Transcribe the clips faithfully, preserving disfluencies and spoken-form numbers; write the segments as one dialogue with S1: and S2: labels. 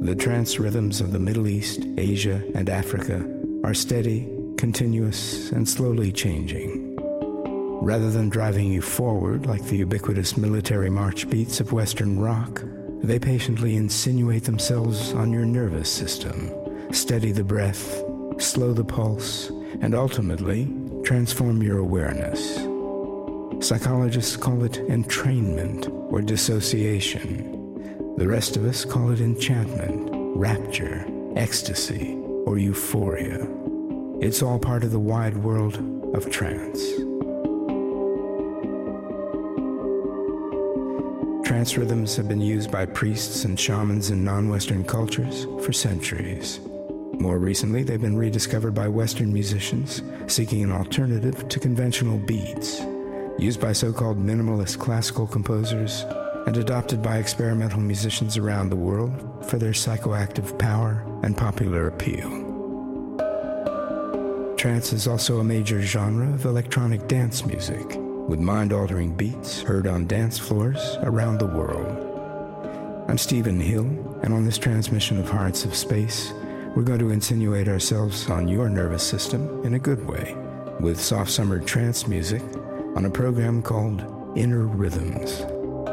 S1: The trance rhythms of the Middle East, Asia, and Africa are steady, continuous, and slowly changing. Rather than driving you forward like the ubiquitous military march beats of Western rock, they patiently insinuate themselves on your nervous system, steady the breath, slow the pulse, and ultimately transform your awareness. Psychologists call it entrainment or dissociation. The rest of us call it enchantment, rapture, ecstasy, or euphoria. It's all part of the wide world of trance. Trance rhythms have been used by priests and shamans in non-Western cultures for centuries. More recently, they've been rediscovered by Western musicians seeking an alternative to conventional beats, used by so-called minimalist classical composers, and adopted by experimental musicians around the world for their psychoactive power and popular appeal. Trance is also a major genre of electronic dance music, with mind-altering beats heard on dance floors around the world. I'm Stephen Hill, and on this transmission of Hearts of Space, we're going to insinuate ourselves on your nervous system in a good way, with soft summer trance music on a program called Inner Rhythms.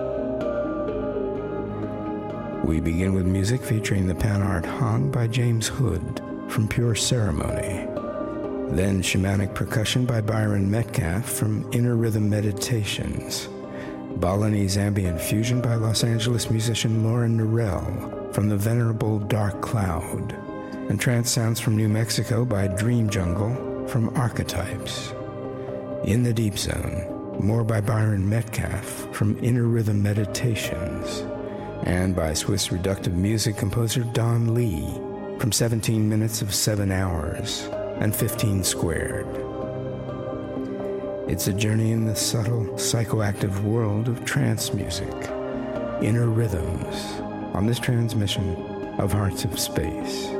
S1: We begin with music featuring the pan art Hang by James Hood from Pure Ceremony. Then shamanic percussion by Byron Metcalf from Inner Rhythm Meditations. Balinese ambient fusion by Los Angeles musician Lauren Norell from the venerable Dark Cloud. And trance sounds from New Mexico by Dream Jungle from Archetypes. In the Deep Zone, more by Byron Metcalf from Inner Rhythm Meditations. And by Swiss reductive music composer Don Lee from seventeen minutes of seven hours and fifteen squared. It's a journey in the subtle, psychoactive world of trance music, Inner Rhythms, on this transmission of Hearts of Space.